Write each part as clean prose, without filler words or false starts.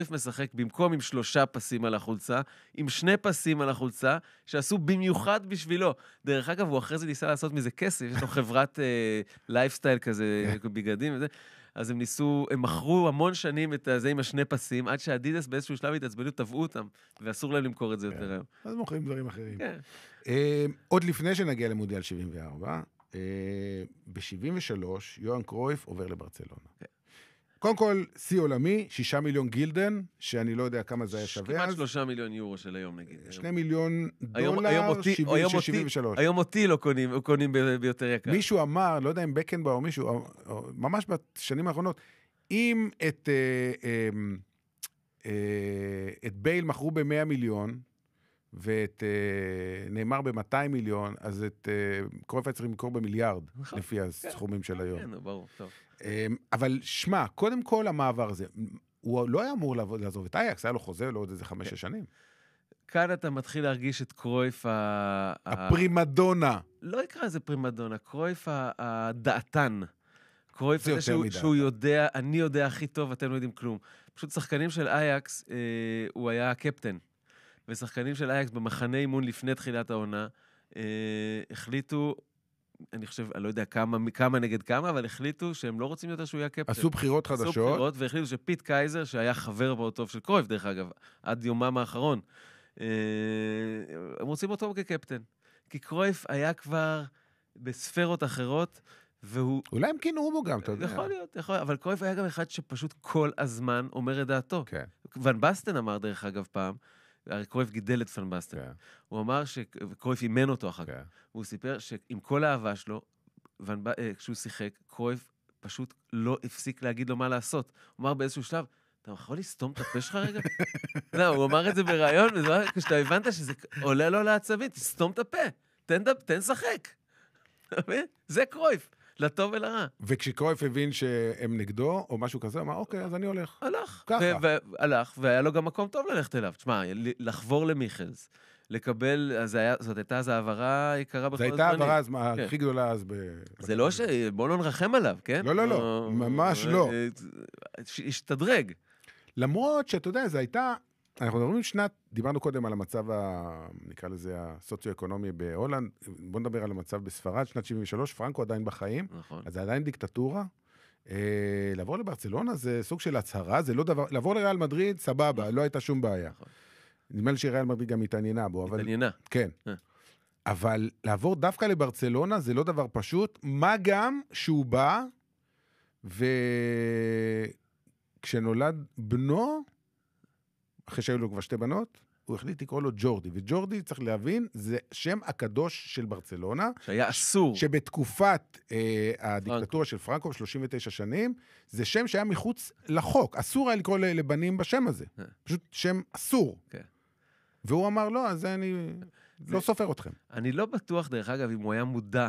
משחק במקום עם 3 פסים על החולצה, עם 2 פסים על החולצה, שעשו במיוחד בשבילו. דרך אגב, הוא אחרי זה ניסה לעשות מזה כסף, יש לו חברת לייפסטייל כזה, בגדים וזה, אז הם מכרו המון שנים את זה עם ה2 פסים, עד שהאדידס באיזשהו שלב התעצבנו, טבעו אותם, ואסור להם למכור את זה יותר היום. אז מוכרים דברים אחרים. כן. עוד לפני שנגיע למונדיאל 74, ב-73, יוהאן קרויף עובר לברצלונה. קודם כל, שיא עולמי, 6 מיליון גילדן, שאני לא יודע כמה זה היה שווה אז. כמעט 3 מיליון יורו של היום, נגיד. 2 מיליון דולר, 73. היום אותי לא קונים ביותר יקר. מישהו אמר, לא יודע אם בקנבאו או מישהו, ממש בשנים האחרונות, אם את בייל מכרו ב-100 מיליון, ואת נאמר ב-200 מיליון, אז את קרויף היה צריך למכור במיליארד, לפי הסכומים של היום. כן, ברור, טוב. אבל שמה, קודם כל המעבר הזה, הוא לא היה אמור לעזוב את אייקס, היה לו חוזה לעוד איזה 5-6 שנים. כאן אתה מתחיל להרגיש את קרויף הפרימדונה. לא יקרא לזה פרימדונה, קרויף הדעתן. קרויף זה הזה שהוא יודע, אני יודע הכי טוב, אתם לא יודעים כלום. פשוט שחקנים של אייקס, הוא היה הקפטן. ושחקנים של אייקס במחנה אימון לפני תחילת העונה, החליטו, אני חושב, אני לא יודע כמה נגד כמה, אבל החליטו שהם לא רוצים יותר שהוא יהיה קפטן. עשו בחירות חדשות. עשו בחירות, והחליטו שפיט קייזר, שהיה חבר מאוד טוב של קרויף, דרך אגב, עד יומם האחרון, הם רוצים אותו כקפטן. כי קרויף היה כבר בספרות אחרות, והוא... אולי הם כינאו בו גם, אתה יודע. יכול להיות, אבל קרויף היה גם אחד שפשוט כל הזמן אומר את דעתו. כן. ון בסטן אמר, דרך אגב, פעם, קרויף גידל את ון בסטן. כן. הוא אמר שקרויף אימן אותו אחר כך. כן. הוא סיפר שעם כל האהבה שלו, כשהוא שיחק, קרויף פשוט לא הפסיק להגיד לו מה לעשות. הוא אמר באיזשהו שלב, אתה יכול לסתום את הפה שלך רגע? לא, הוא אמר את זה ברעיון, כשאתה הבנת שזה עולה לו לעצבית, תסתום את הפה, תן שחק. זה קרויף. לטוב ולרע. וכשקרויף הבין שהם נגדו, או משהו כזה, אמר, אוקיי, אז אני הולך. הלך. ככה. הלך, והיה לו גם מקום טוב ללכת אליו. תשמע, לחבור למיכלס, לקבל, זאת הייתה אז העברה יקרה בכל הזמנים. זו הייתה העברה הכי גדולה אז זה לא בואו לא נרחם עליו, כן? לא, ממש לא. השתדרג. למרות שאתה יודע, זה הייתה, אנחנו מדברים דיברנו קודם על המצב, נקרא לזה, הסוציו-אקונומי בהולנד, בוא נדבר על המצב בספרד, שנת 73, פרנקו עדיין בחיים, נכון. אז זה עדיין דיקטטורה. לעבור לברצלונה זה סוג של הצהרה, זה לא דבר, לעבור לריאל מדריד, סבבה, לא הייתה שום בעיה. נכון. נדמה לי שריאל מדריד גם התעניינה בו. התעניינה. כן. אבל לעבור דווקא לברצלונה זה לא דבר פשוט, מה גם שהוא בא, וכשנולד בנו, אחרי שהיו לו כבר 2 בנות, הוא החליט לקרוא לו ג'ורדי, וג'ורדי, צריך להבין, זה שם הקדוש של ברצלונה. שהיה אסור. שבתקופת הדיקטטורה של פרנקו, 39 שנים, זה שם שהיה מחוץ לחוק. אסור היה לקרוא לבנים בשם הזה. פשוט שם אסור. והוא אמר, לא, אז אני לא סופר אתכם. אני לא בטוח, דרך אגב, אם הוא היה מודע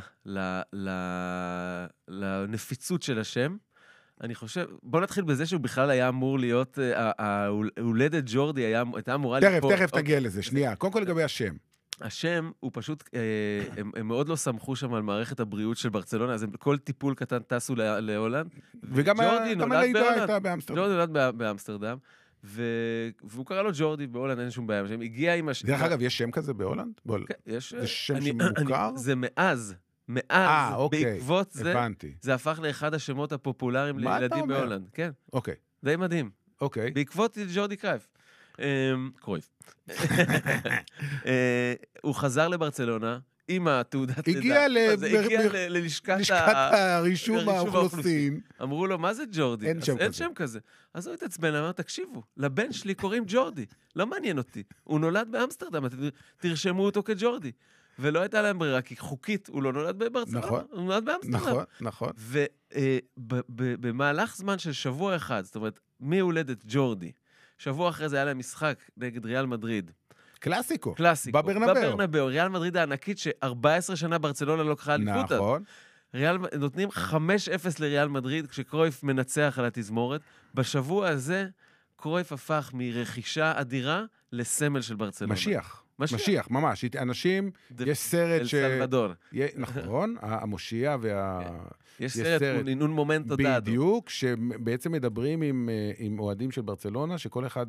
לנפיצות של השם, אני חושב, בוא נתחיל בזה שהוא בכלל היה אמור להיות, ההולדת ג'ורדי הייתה אמורה... תכף תגיע לזה, שנייה. קודם כל לגבי השם. השם הוא פשוט, הם מאוד לא סמכו שם על מערכת הבריאות של ברצלונה, אז כל טיפול קטן טסו להולנד. וגם הלידה הייתה באמסטרדם. ג'ורדי נולד באמסטרדם, והוא קרא לו ג'ורדי בהולנד, אין שום בעיה. הגיע עם דרך אגב, יש שם כזה בהולנד? זה שם שמוכר? זה מאז, בעקבות זה, זה הפך לאחד השמות הפופולריים לילדים בהולנד. כן. אוקיי. די מדהים. אוקיי. בעקבות ג'ורדי קרויף. הוא חזר לברצלונה עם התעודת לידה. הגיע ללשכת הרישום האוכלוסין. אמרו לו, מה זה ג'ורדי? אין שם כזה. אז הוא התעצבן, אמר, תקשיבו, לבן שלי קוראים ג'ורדי. לא מעניין אותי. הוא נולד באמסטרדם, תרשמו אותו כג'ורדי. ולא הייתה להם ברירה, כי חוקית הוא לא נולד בברצלונה, הוא נולד באמסטרדם. נכון. ובמהלך זמן של שבוע אחד, זאת אומרת, מהולדת ג'ורדי, שבוע אחרי זה היה להם משחק נגד ריאל מדריד. קלאסיקו. בברנבאו. ריאל מדריד הענקית ש14 שנה ברצלונה לא לקחה אליפות. נכון. נותנים 5-0 לריאל מדריד, כשקרויף מנצח על התזמורת. בשבוע הזה, קרויף הפך מרכישה אדירה לסמל של ברצלונה. משיח, ממש. אנשים, יש סרט ש... אל סלבדור. נכון, המושיע יש סרט, נינון מומנטו דאדו. בדיוק, שבעצם מדברים עם אוהדים של ברצלונה, שכל אחד